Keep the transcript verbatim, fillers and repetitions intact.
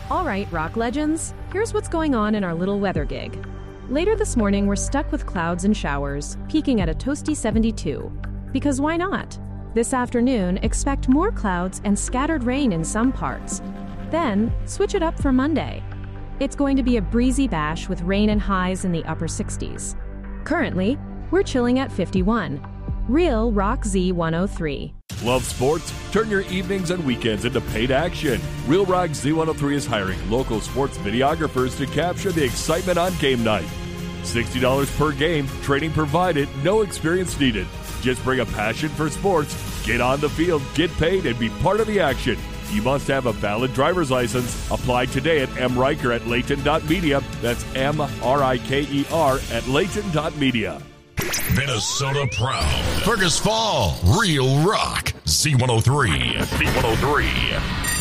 All right, rock legends, here's what's going on in our little weather gig. Later this morning, we're stuck with clouds and showers, peaking at a toasty seventy-two. Because why not? This afternoon, expect more clouds and scattered rain in some parts. Then, switch it up for Monday. It's going to be a breezy bash with rain and highs in the upper sixties. Currently, we're chilling at fifty-one. Real Rock Z one oh three. Love sports? Turn your evenings and weekends into paid action. Real Rock Z one oh three is hiring local sports videographers to capture the excitement on game night. sixty dollars per game, training provided, no experience needed. Just bring a passion for sports, get on the field, get paid, and be part of the action. You must have a valid driver's license. Apply today at M. Riker at Layton dot media. That's M R I K E R at Layton dot media. Minnesota proud. Fergus Fall, Real Rock, Z one oh three. Z one oh three.